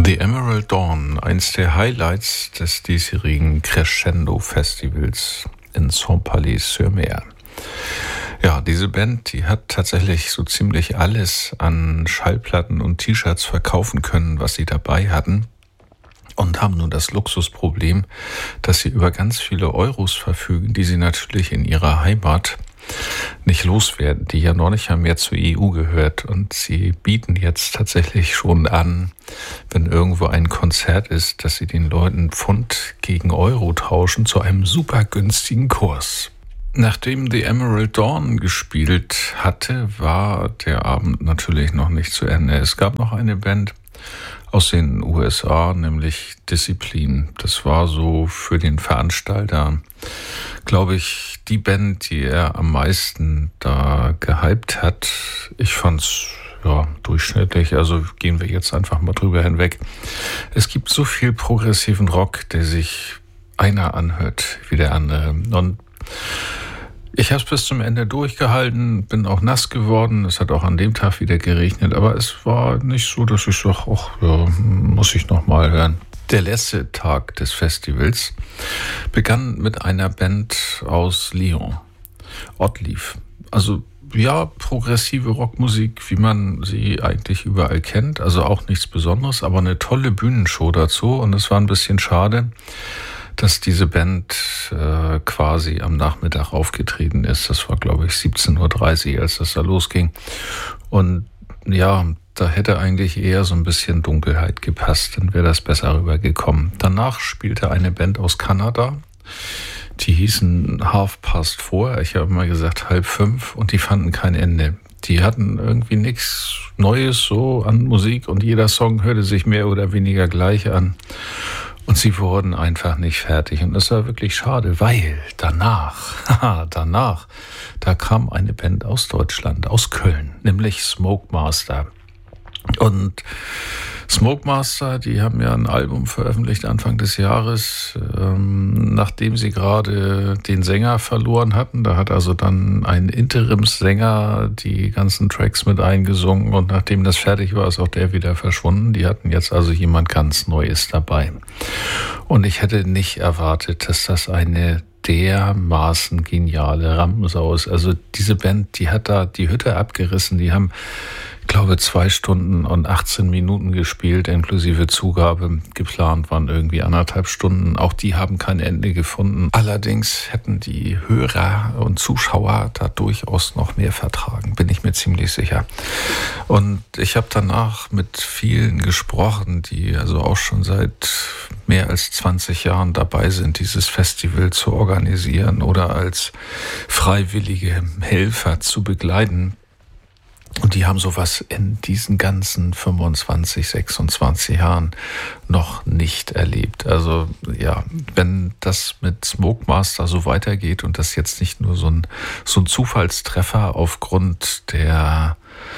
The Emerald Dawn, eins der Highlights des diesjährigen Crescendo-Festivals in Saint-Palais-sur-Mer. Ja, diese Band, die hat tatsächlich so ziemlich alles an Schallplatten und T-Shirts verkaufen können, was sie dabei hatten. Und haben nun das Luxusproblem, dass sie über ganz viele Euros verfügen, die sie natürlich in ihrer Heimat nicht loswerden, die ja noch nicht mehr zur EU gehört. Und sie bieten jetzt tatsächlich schon an, wenn irgendwo ein Konzert ist, dass sie den Leuten Pfund gegen Euro tauschen zu einem super günstigen Kurs. Nachdem The Emerald Dawn gespielt hatte, war der Abend natürlich noch nicht zu Ende. Es gab noch eine Band aus den USA, nämlich Discipline. Das war so für den Veranstalter, glaube ich, die Band, die er am meisten da gehypt hat. Ich fand's durchschnittlich, also gehen wir jetzt einfach mal drüber hinweg. Es gibt so viel progressiven Rock, der sich einer anhört wie der andere. Und ich habe es bis zum Ende durchgehalten, bin auch nass geworden. Es hat auch an dem Tag wieder geregnet, aber es war nicht so, dass ich sage, muss ich noch mal hören. Der letzte Tag des Festivals begann mit einer Band aus Lyon, Oddleaf. Also ja, progressive Rockmusik, wie man sie eigentlich überall kennt. Also auch nichts Besonderes, aber eine tolle Bühnenshow dazu. Und es war ein bisschen schade, dass diese Band quasi am Nachmittag aufgetreten ist. Das war, glaube ich, 17:30 Uhr, als das da losging. Und ja, da hätte eigentlich eher so ein bisschen Dunkelheit gepasst, dann wäre das besser rübergekommen. Danach spielte eine Band aus Kanada, die hießen 4:30. Ich habe mal gesagt 4:30 und die fanden kein Ende. Die hatten irgendwie nichts Neues so an Musik und jeder Song hörte sich mehr oder weniger gleich an. Und sie wurden einfach nicht fertig. Und das war wirklich schade, weil danach, da kam eine Band aus Deutschland, aus Köln, nämlich Smokemaster. Und Smokemaster, die haben ja ein Album veröffentlicht Anfang des Jahres, nachdem sie gerade den Sänger verloren hatten. Da hat also dann ein Interimssänger die ganzen Tracks mit eingesungen und nachdem das fertig war, ist auch der wieder verschwunden. Die hatten jetzt also jemand ganz Neues dabei. Und ich hätte nicht erwartet, dass das eine dermaßen geniale Rampensau ist. Also diese Band, die hat da die Hütte abgerissen. Die haben, ich glaube, 2 Stunden und 18 Minuten gespielt, inklusive Zugabe. Geplant waren irgendwie 1,5 Stunden. Auch die haben kein Ende gefunden. Allerdings hätten die Hörer und Zuschauer da durchaus noch mehr vertragen, bin ich mir ziemlich sicher. Und ich habe danach mit vielen gesprochen, die also auch schon seit mehr als 20 Jahren dabei sind, dieses Festival zu organisieren oder als freiwillige Helfer zu begleiten. Und die haben sowas in diesen ganzen 25, 26 Jahren noch nicht erlebt. Also ja, wenn das mit Smokemaster so weitergeht und das jetzt nicht nur so ein Zufallstreffer aufgrund der,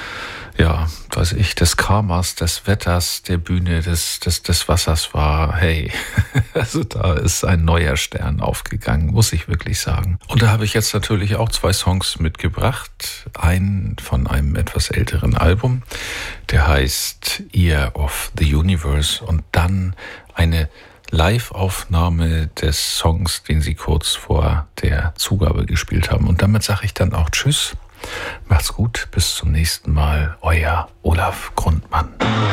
des Karmas, des Wetters, der Bühne, des Wassers war, hey, also da ist ein neuer Stern aufgegangen, muss ich wirklich sagen. Und da habe ich jetzt natürlich auch 2 Songs mitgebracht. Einen von einem etwas älteren Album, der heißt Ear of the Universe und dann eine Live-Aufnahme des Songs, den sie kurz vor der Zugabe gespielt haben. Und damit sage ich dann auch Tschüss. Macht's gut, bis zum nächsten Mal. Euer Olaf Grundmann.